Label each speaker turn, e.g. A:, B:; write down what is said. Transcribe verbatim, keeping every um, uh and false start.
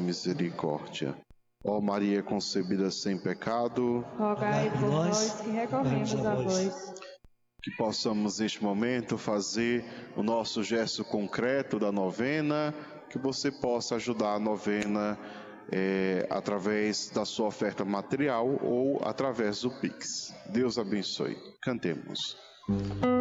A: misericórdia. Ó Maria concebida sem pecado,
B: rogai por nós que recorremos a vós.
A: Que possamos neste momento fazer o nosso gesto concreto da novena, que você possa ajudar a novena é, através da sua oferta material ou através do Pix. Deus abençoe. Cantemos.